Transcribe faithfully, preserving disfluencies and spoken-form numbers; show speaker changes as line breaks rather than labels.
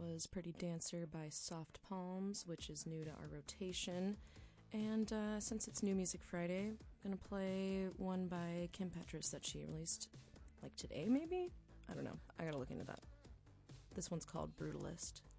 was Pretty Dancer by Soft Palms, which is new to our rotation. And uh, since it's New Music Friday, I'm going to play one by Kim Petras that she released, like today maybe? I don't know. I gotta look into that. This one's called Brutalist.